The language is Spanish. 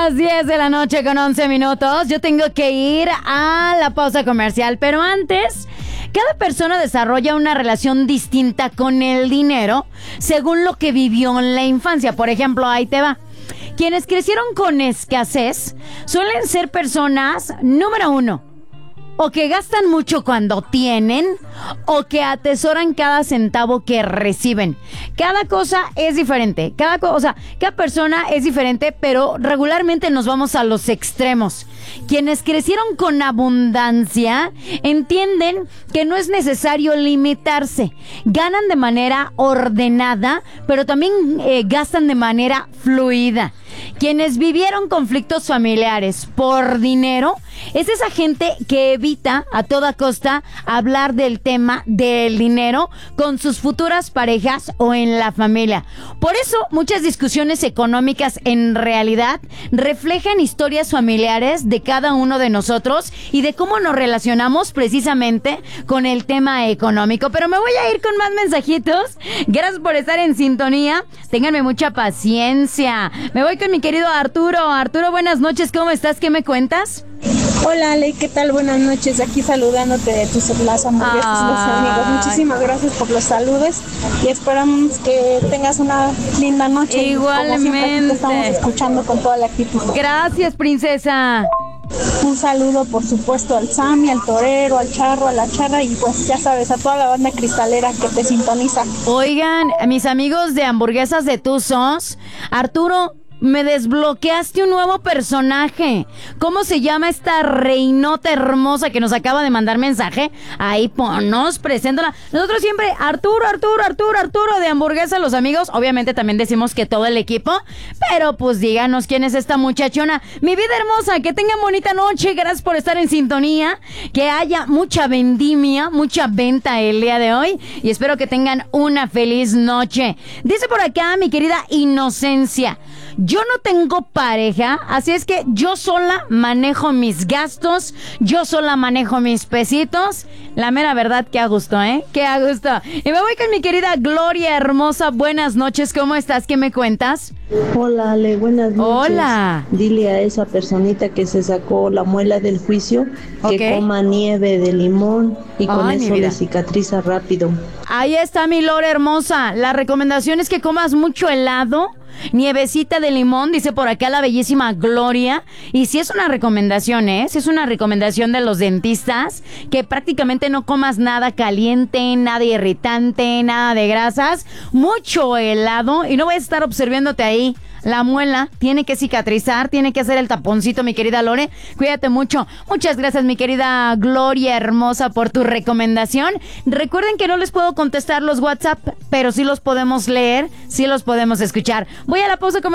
las 10 de la noche con 11 minutos. Yo tengo que ir a la pausa comercial, pero antes, cada persona desarrolla una relación distinta con el dinero según lo que vivió en la infancia. Por ejemplo, ahí te va. Quienes crecieron con escasez suelen ser personas, número uno, o que gastan mucho cuando tienen, o que atesoran cada centavo que reciben. Cada cosa es diferente. Cada persona es diferente, pero regularmente nos vamos a los extremos. Quienes crecieron con abundancia entienden que no es necesario limitarse. Ganan de manera ordenada, pero también gastan de manera fluida. Quienes vivieron conflictos familiares por dinero es esa gente que evita a toda costa hablar del tema del dinero con sus futuras parejas o en la familia. Por eso muchas discusiones económicas en realidad reflejan historias familiares de cada uno de nosotros y de cómo nos relacionamos precisamente con el tema económico. Pero me voy a ir con más mensajitos. Gracias por estar en sintonía. Ténganme mucha paciencia. Me voy con mi querido Arturo. Arturo, buenas noches. ¿Cómo estás? ¿Qué me cuentas? Hola Ale, ¿qué tal? Buenas noches, aquí saludándote de las hamburguesas, los amigos. Muchísimas gracias por los saludos y esperamos que tengas una linda noche. Igualmente. Como siempre, te estamos escuchando con toda la actitud. Gracias, princesa. Un saludo, por supuesto, al Sammy, al Torero, al Charro, a la Charra y pues ya sabes, a toda la banda cristalera que te sintoniza. Oigan, mis amigos de hamburguesas de Tuzos, Arturo, me desbloqueaste un nuevo personaje. ¿Cómo se llama esta reinota hermosa que nos acaba de mandar mensaje? Ahí ponos, preséntala. Nosotros siempre, Arturo de Hamburguesa, los amigos. Obviamente también decimos que todo el equipo. Pero pues díganos quién es esta muchachona. Mi vida hermosa, que tengan bonita noche. Gracias por estar en sintonía. Que haya mucha vendimia, mucha venta el día de hoy. Y espero que tengan una feliz noche. Dice por acá mi querida Inocencia: yo no tengo pareja, así es que yo sola manejo mis gastos, yo sola manejo mis pesitos. La mera verdad, qué a gusto, ¿eh? Qué a gusto. Y me voy con mi querida Gloria hermosa. Buenas noches, ¿cómo estás? ¿Qué me cuentas? Hola Ale, buenas noches. Hola. Dile a esa personita que se sacó la muela del juicio que coma nieve de limón y con eso le cicatriza rápido. Ahí está mi Lore hermosa. La recomendación es que comas mucho helado, nievecita de limón, dice por acá la bellísima Gloria. Y si es una recomendación, si es una recomendación de los dentistas, que prácticamente no comas nada caliente, nada irritante, nada de grasas, mucho helado y no voy a estar observándote ahí. La muela tiene que cicatrizar, tiene que hacer el taponcito, mi querida Lore. Cuídate mucho. Muchas gracias, mi querida Gloria hermosa, por tu recomendación. Recuerden que no les puedo contestar los WhatsApp, pero sí los podemos leer, sí los podemos escuchar. Voy a la pausa comercial.